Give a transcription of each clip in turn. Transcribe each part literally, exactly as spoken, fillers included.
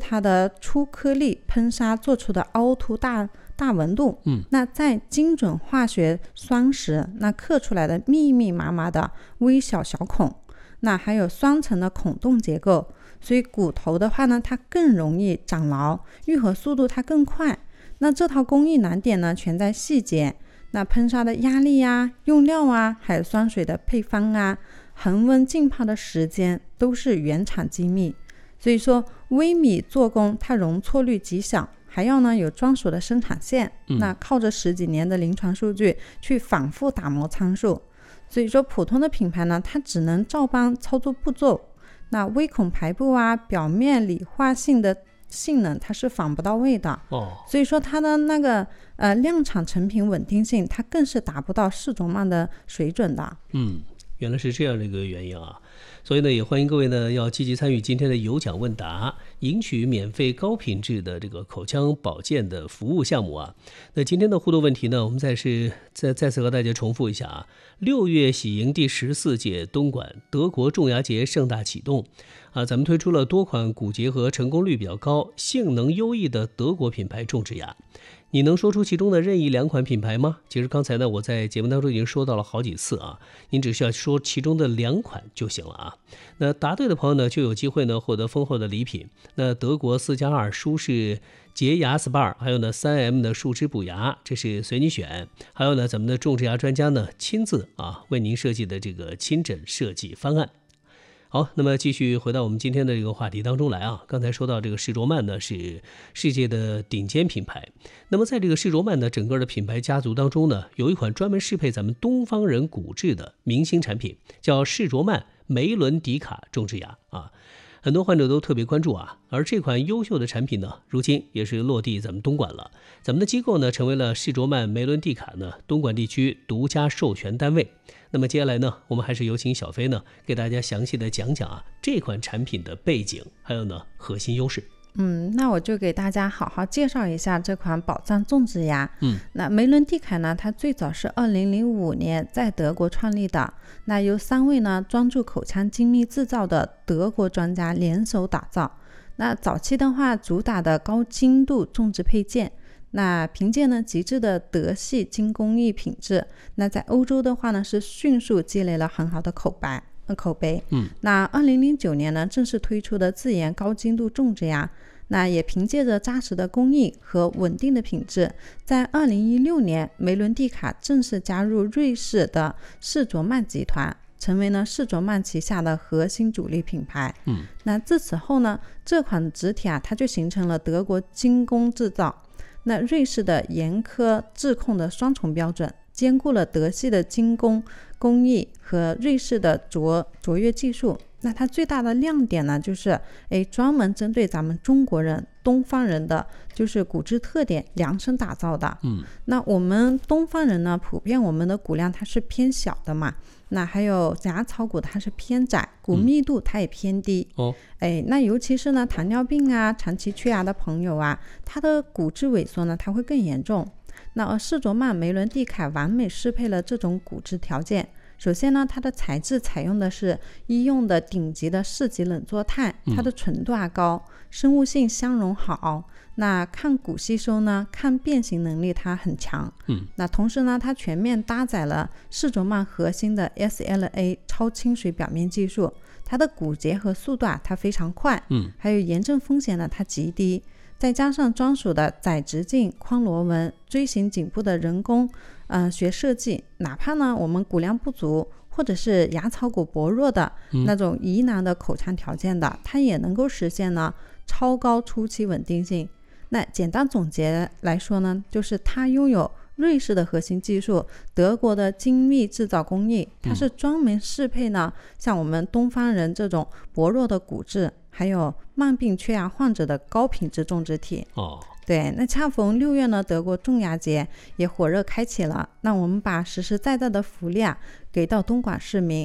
它的粗颗粒喷砂做出的凹凸大大纹路， 嗯， 那在精准化学酸石那刻出来的密密麻麻的微小小孔，那还有双层的孔洞结构，所以骨头的话呢，它更容易长牢，愈合速度它更快。那这套工艺难点呢，全在细节。那喷砂的压力啊、用料啊，还有酸水的配方啊，恒温浸泡的时间都是原厂机密。所以说微米做工它容错率极小，还要呢有专属的生产线， 嗯、 那靠着十几年的临床数据去反复打磨参数。所以说普通的品牌呢，它只能照搬操作步骤，那微孔排布啊、表面理化性的性能它是仿不到位的、 哦、 所以说它的那个呃量产成品稳定性它更是达不到世卓曼的水准的。 嗯，原来是这样的一个原因啊。所以呢，也欢迎各位呢要积极参与今天的有奖问答，赢取免费高品质的这个口腔保健的服务项目啊。那今天的互动问题呢，我们再是再再次和大家重复一下啊。六月喜迎第十四届东莞德国种牙节盛大启动啊，咱们推出了多款骨节和成功率比较高、性能优异的德国品牌种植牙。你能说出其中的任意两款品牌吗？其实刚才呢，我在节目当中已经说到了好几次啊，您只需要说其中的两款就行了啊。那答对的朋友呢，就有机会呢获得丰厚的礼品。那德国四加二舒适洁牙 S P A， 还有呢 三 M 的树脂补牙，这是随你选。还有呢，咱们的种植牙专家呢亲自啊为您设计的这个亲诊设计方案。好，那么继续回到我们今天的这个话题当中来啊。刚才说到这个世卓曼呢是世界的顶尖品牌，那么在这个世卓曼的整个的品牌家族当中呢，有一款专门适配咱们东方人骨质的明星产品，叫世卓曼梅伦迪卡种植牙啊。很多患者都特别关注啊，而这款优秀的产品呢，如今也是落地咱们东莞了。咱们的机构呢，成为了世卓曼梅伦蒂卡呢东莞地区独家授权单位。那么接下来呢，我们还是有请小飞呢，给大家详细的讲讲啊这款产品的背景，还有呢核心优势。 嗯，那我就给大家好好介绍一下这款宝藏种植牙。 嗯， 那梅伦蒂卡呢，它最早是二零零五年在德国创立的，那由三位呢专注口腔精密制造的德国专家联手打造。那早期的话，主打的高精度种植配件，那凭借呢极致的德系精工艺品质，那在欧洲的话呢是迅速积累了很好的口碑。口碑， 嗯， 那二零零九年呢，正式推出的自研高精度种植牙，那也凭借着扎实的工艺和稳定的品质，在二零一六年，梅伦蒂卡正式加入瑞士的世卓曼集团，成为呢世卓曼旗下的核心主力品牌。 嗯， 那自此后呢，这款植体啊，它就形成了德国精工制造，那瑞士的严苛质控的双重标准，兼顾了德系的精工工艺和瑞士的卓卓越技术。那它最大的亮点呢，就是诶专门针对咱们中国人东方人的就是骨质特点量身打造的。 嗯， 那我们东方人呢，普遍我们的骨量它是偏小的嘛，那还有牙槽骨它是偏窄，骨密度它也偏低。 嗯、哦， 哎，那尤其是呢糖尿病啊、长期缺牙的朋友啊，它的骨质萎缩呢，它会更严重。那而世卓曼梅伦蒂卡完美适配了这种骨质条件。首先呢，它的材质采用的是医用的顶级的四级冷作碳，它的纯度啊高，生物性相容好，那抗骨吸收呢、抗变形能力它很强。 嗯， 那同时呢，它全面搭载了世卓曼核心的 S L A 超清水表面技术，它的骨结合速度啊它非常快， 嗯， 还有炎症风险呢它极低。再加上专属的窄直径框螺纹锥形颈部的人工呃学设计，哪怕呢我们骨量不足或者是牙槽骨薄弱的那种疑难的口腔条件的、嗯、它也能够实现呢超高初期稳定性。那简单总结来说呢，就是它拥有瑞士的核心技术，德国的精密制造工艺，它是专门适配呢、嗯、像我们东方人这种薄弱的骨质还有慢病缺牙患者的高品质种植体。 哦， 对，那恰逢六月呢，德国种牙节也火热开启了。那我们把实实在在的福利啊给到东莞市民，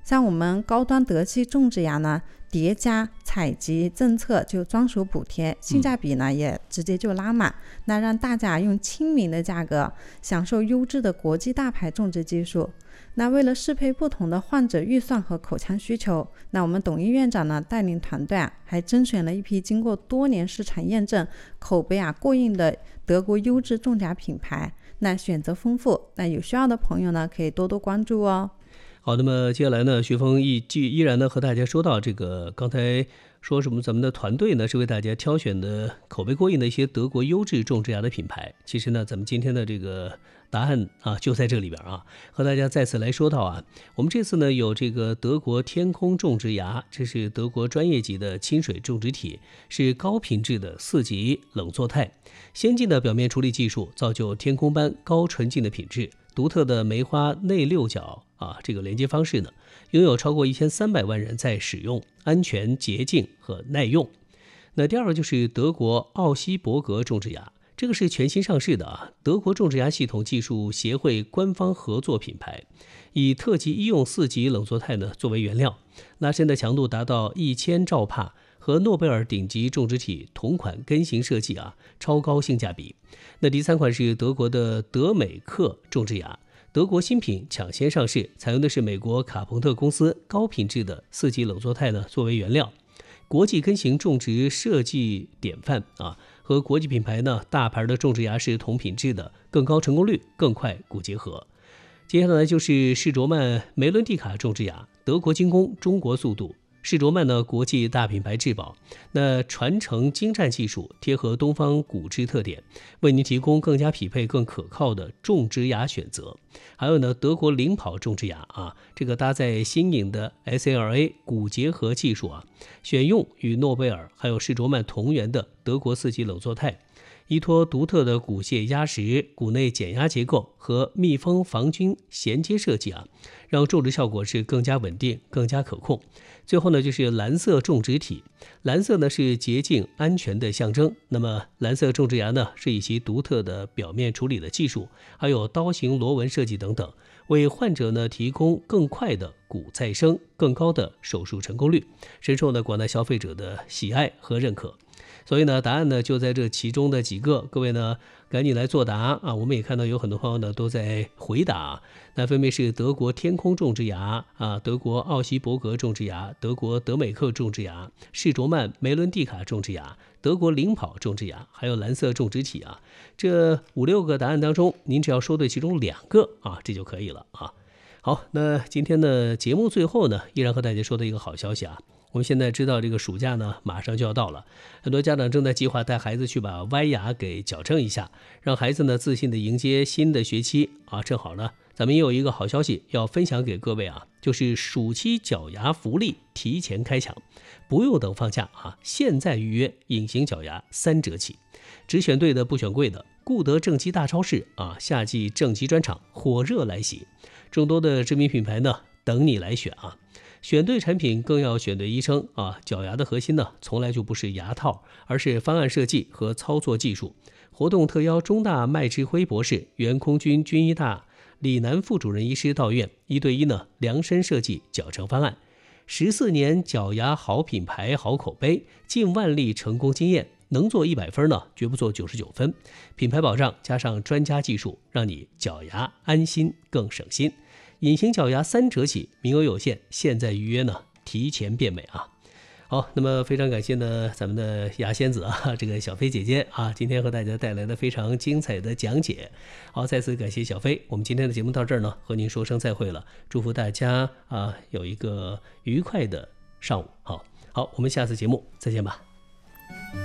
像我们高端德系种植牙呢，叠加采集政策就专属补贴，性价比呢也直接就拉满，那让大家用亲民的价格享受优质的国际大牌种植技术。那为了适配不同的患者预算和口腔需求，那我们董毅院长呢带领团队啊，还甄选了一批经过多年市场验证、口碑啊过硬的德国优质种牙品牌，那选择丰富，那有需要的朋友呢可以多多关注哦。 好，那么接下来呢，学峰依依然呢和大家说到这个，刚才说什么咱们的团队呢是为大家挑选的口碑过硬的一些德国优质种植牙的品牌。其实呢，咱们今天的这个答案啊就在这里边啊，和大家再次来说到啊，我们这次呢有这个德国天空种植牙，这是德国专业级的清水种植体，是高品质的四级冷作态，先进的表面处理技术造就天空般高纯净的品质。独特的梅花内六角啊，这个连接方式呢，拥有超过一千三百万人在使用，安全、洁净和耐用。那第二个就是德国奥希伯格种植牙，这个是全新上市的啊，德国种植牙系统技术协会官方合作品牌，以特级医用四级冷作态呢作为原料，拉伸的强度达到一千兆帕。和诺贝尔顶级种植体同款根型设计啊，超高性价比。那第三款是德国的德美克种植牙，德国新品抢先上市，采用的是美国卡朋特公司高品质的四级冷作态呢作为原料，国际根型种植设计典范啊，和国际品牌呢大牌的种植牙是同品质的，更高成功率，更快骨结合。接下来就是施卓曼梅伦蒂卡种植牙，德国精工，中国速度。施卓曼呢，国际大品牌质保，那传承精湛技术，贴合东方骨质特点，为您提供更加匹配、更可靠的种植牙选择。还有呢，德国领跑种植牙啊，这个搭载新颖的 S L A 骨结合技术啊，选用与诺贝尔还有施卓曼同源的德国四级冷作态。依托独特的骨屑压实、骨内减压结构和密封防菌衔接设计啊，让种植效果是更加稳定、更加可控。最后呢，就是蓝色种植体，蓝色呢是洁净安全的象征。那么蓝色种植牙呢，是以其独特的表面处理的技术，还有刀形螺纹设计等等，为患者呢提供更快的骨再生、更高的手术成功率，深受呢广大消费者的喜爱和认可。所以呢，答案呢就在这其中的几个，各位呢赶紧来作答啊！我们也看到有很多朋友呢都在回答，那分别是德国天空种植牙啊，德国奥希伯格种植牙，德国德美克种植牙，施卓曼梅伦蒂卡种植牙，德国领跑种植牙，还有蓝色种植体啊。这五六个答案当中，您只要说对其中两个啊，这就可以了啊。好，那今天的节目最后呢，依然和大家说的一个好消息啊。我们现在知道这个暑假呢马上就要到了，很多家长正在计划带孩子去把歪牙给矫正一下，让孩子呢自信的迎接新的学期啊。正好呢，咱们也有一个好消息要分享给各位啊，就是暑期矫牙福利提前开抢，不用等放假啊，现在预约隐形矫牙三折起，只选对的不选贵的。顾德正畸大超市啊，夏季正畸专场火热来袭，众多的知名品牌呢等你来选啊。选对产品更要选对医生啊！矫牙的核心呢，从来就不是牙套，而是方案设计和操作技术。活动特邀中大麦志辉博士、原空军军医大李楠副主任医师到院，一对一呢量身设计矫正方案。十四年矫牙好品牌好口碑，近万例成功经验，能做一百分呢，绝不做九十九分。品牌保障加上专家技术，让你矫牙安心更省心。隐形矫牙三折起，名额有限，现在预约呢，提前变美啊！好，那么非常感谢呢，咱们的牙仙子啊，这个小飞姐姐啊，今天和大家带来的非常精彩的讲解。好，再次感谢小飞。我们今天的节目到这儿呢，和您说声再会了，祝福大家啊有一个愉快的上午。好，好，我们下次节目再见吧。